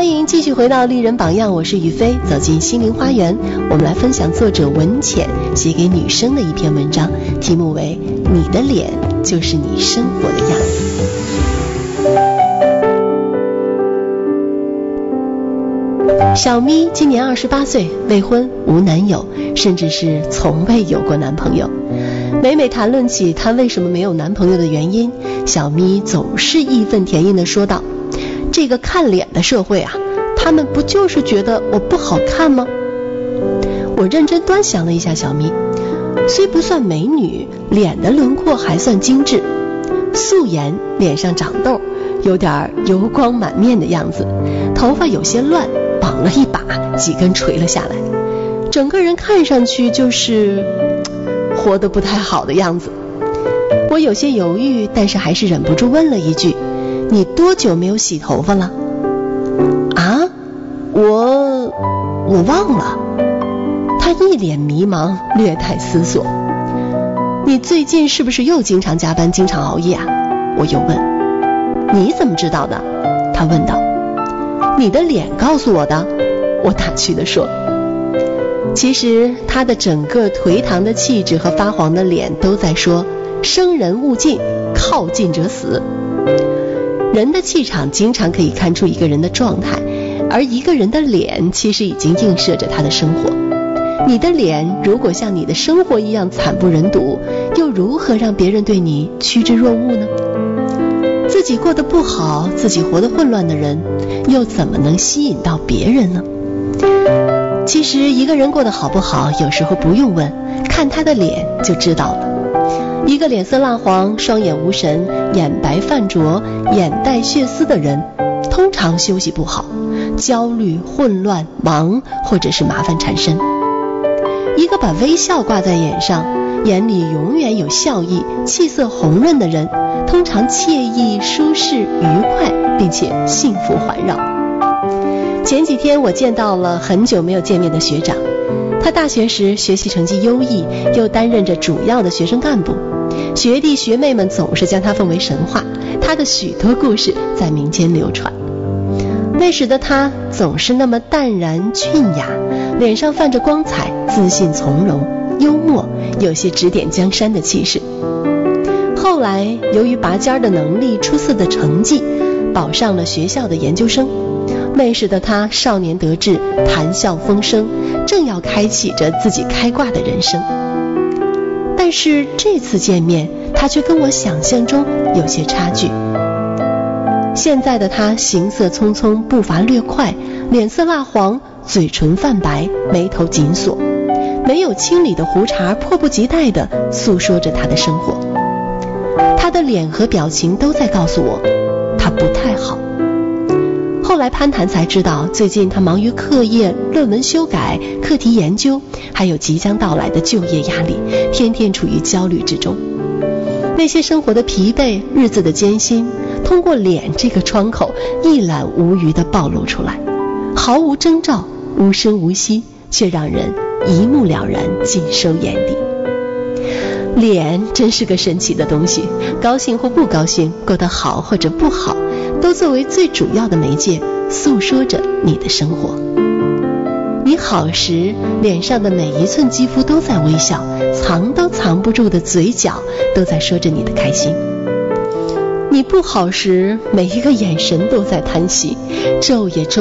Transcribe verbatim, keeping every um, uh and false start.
欢迎继续回到丽人榜样，我是雨飞，走进心灵花园，我们来分享作者文浅写给女生的一篇文章，题目为你的脸就是你生活的样子。小咪今年二十八岁，未婚，无男友，甚至是从未有过男朋友。每每谈论起她为什么没有男朋友的原因，小咪总是义愤填膺地说道，这个看脸的社会啊，他们不就是觉得我不好看吗？我认真端详了一下小咪，虽不算美女，脸的轮廓还算精致，素颜，脸上长痘，有点油光满面的样子，头发有些乱，绑了一把，几根垂了下来，整个人看上去就是活得不太好的样子。我有些犹豫，但是还是忍不住问了一句，你多久没有洗头发了？啊，我我忘了。他一脸迷茫，略带思索。你最近是不是又经常加班，经常熬夜啊？我又问。你怎么知道的？他问道。你的脸告诉我的，我打趣地说。其实他的整个颓唐的气质和发黄的脸都在说，生人勿近，靠近者死。人的气场经常可以看出一个人的状态，而一个人的脸其实已经映射着他的生活。你的脸如果像你的生活一样惨不忍睹，又如何让别人对你趋之若鹜呢？自己过得不好，自己活得混乱的人，又怎么能吸引到别人呢？其实一个人过得好不好，有时候不用问，看他的脸就知道了。一个脸色蜡黄，双眼无神，眼白泛浊，眼带血丝的人，通常休息不好，焦虑、混乱、忙，或者是麻烦缠身。一个把微笑挂在眼上，眼里永远有笑意，气色红润的人，通常惬意、舒适、愉快，并且幸福环绕。前几天我见到了很久没有见面的学长，他大学时学习成绩优异，又担任着主要的学生干部，学弟学妹们总是将他奉为神话，他的许多故事在民间流传。那时的他总是那么淡然俊雅，脸上泛着光彩，自信从容，幽默，有些指点江山的气势。后来由于拔尖的能力、出色的成绩，保上了学校的研究生。那时的他少年得志，谈笑风生，正要开启着自己开挂的人生。但是这次见面，他却跟我想象中有些差距。现在的他行色匆匆，步伐略快，脸色蜡黄，嘴唇泛白，眉头紧锁，没有清理的胡茬迫不及待地诉说着他的生活。他的脸和表情都在告诉我，他不太好。后来攀谈才知道，最近他忙于课业、论文修改、课题研究，还有即将到来的就业压力，天天处于焦虑之中。那些生活的疲惫、日子的艰辛，通过脸这个窗口一览无余地暴露出来，毫无征兆，无声无息，却让人一目了然，尽收眼底。脸真是个神奇的东西，高兴或不高兴，过得好或者不好，都作为最主要的媒介，诉说着你的生活。你好时，脸上的每一寸肌肤都在微笑，藏都藏不住的嘴角都在说着你的开心。你不好时，每一个眼神都在叹息，皱也皱